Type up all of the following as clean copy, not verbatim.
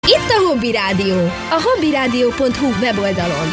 Itt a Hobby Rádió, a hobbyradio.hu weboldalon.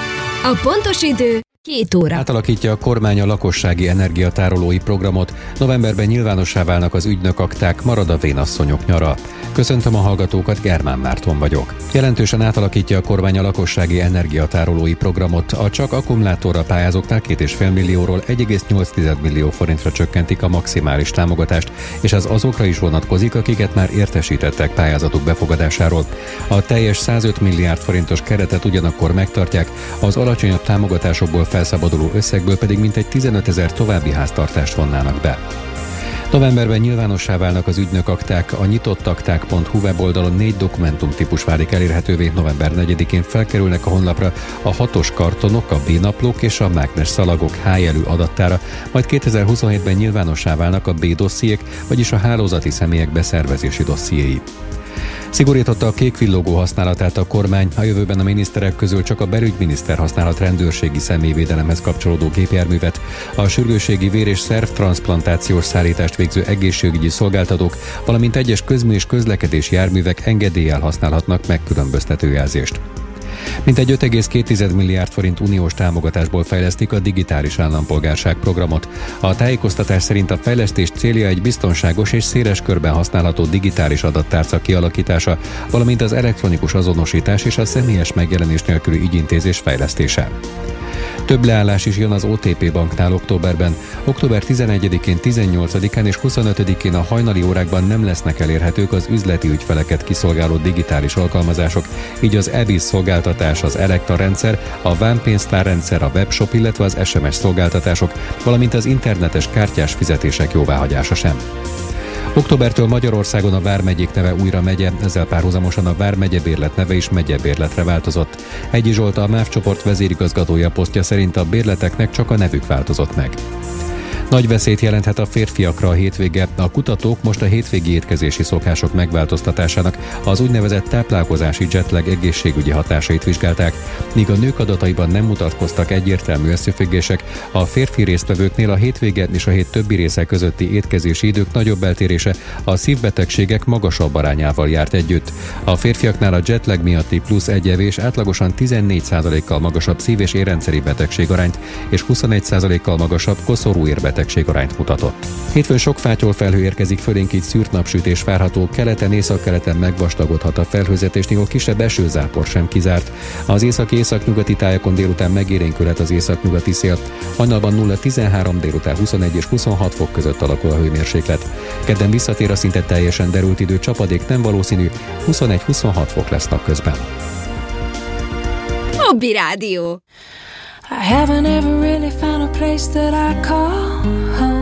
A pontos idő 2 óra. Átalakítja a kormány a lakossági energiatárolói programot. Novemberben nyilvánossá válnak az ügynökakták, marad a vénasszonyok nyara. Köszöntöm a hallgatókat, Germán Márton vagyok. Jelentősen átalakítja a kormány a lakossági energiatárolói programot. A csak akkumulátorra pályázóknál 2,5 millióról 1,8 millió forintra csökkentik a maximális támogatást, és ez azokra is vonatkozik, akiket már értesítettek pályázatuk befogadásáról. A teljes 105 milliárd forintos keretet ugyanakkor megtartják, az alacsonyabb támogatásokból felszabaduló összegből pedig mintegy 15 000 további háztartást vonnának be. Novemberben nyilvánossá válnak az ügynökakták, a nyitottakták.hu weboldalon 4 dokumentumtípus válik elérhetővé. November 4-én felkerülnek a honlapra a 6-os kartonok, a B-naplók és a mágnes szalagok H-jelű adattára, majd 2027-ben nyilvánossá válnak a B-dossziék, vagyis a hálózati személyek beszervezési dossziéi. Szigorította a kék villogó használatát a kormány, a jövőben a miniszterek közül csak a belügyminiszter használhat rendőrségi személyvédelemhez kapcsolódó gépjárművet, a sürgősségi vér- és szervtranszplantációs szállítást végző egészségügyi szolgáltatók, valamint egyes közmű- és közlekedési járművek engedéllyel használhatnak megkülönböztető jelzést. Mintegy 5,2 milliárd forint uniós támogatásból fejlesztik a digitális állampolgárság programot. A tájékoztatás szerint a fejlesztés célja egy biztonságos és széles körben használható digitális adattárca kialakítása, valamint az elektronikus azonosítás és a személyes megjelenés nélküli ügyintézés fejlesztése. Több leállás is jön az OTP banknál októberben. Október 11-én, 18-án és 25-én a hajnali órákban nem lesznek elérhetők az üzleti ügyfeleket kiszolgáló digitális alkalmazások, így az EBIS szolgáltatás, az Elekta rendszer, a vámpénztár rendszer, a webshop, illetve az SMS szolgáltatások, valamint az internetes kártyás fizetések jóváhagyása sem. Októbertől Magyarországon a vármegyék neve újra megye, ezzel párhuzamosan a vármegyebérlet neve is megyebérletre változott. Egyi Zsolt, a MÁV csoport vezérigazgatója posztja szerint a bérleteknek csak a nevük változott meg. Nagy veszélyt jelenthet a férfiakra a hétvége. A kutatók most a hétvégi étkezési szokások megváltoztatásának, az úgynevezett táplálkozási jetlag egészségügyi hatásait vizsgálták. Míg a nők adataiban nem mutatkoztak egyértelmű összefüggések, a férfi résztvevőknél a hétvége és a hét többi része közötti étkezési idők nagyobb eltérése a szívbetegségek magasabb arányával járt együtt. A férfiaknál a jetlag miatti plusz egy evés átlagosan 14%-kal magasabb szív- és érrendszeri betegség arányt és 21%-kal magasabb koszorúérbetegség arányt mutatott. Hétfőn sok fátyol felhő érkezik fölénk, így szűrt napsütés várható, keleten, északkeleten megvastagodhat a felhőzet, és néhol kisebb esőzápor sem kizárt. Az északi-északnyugati tájakon délután megélénkülhet az északnyugati szél. Hajnalban 0-13, délután 21 és 26 fok között alakul a hőmérséklet. Kedden visszatér a szinte teljesen derült idő, csapadék nem valószínű, 21-26 fok lesz napközben. Hobby Rádió. I haven't ever really found a place that I call home.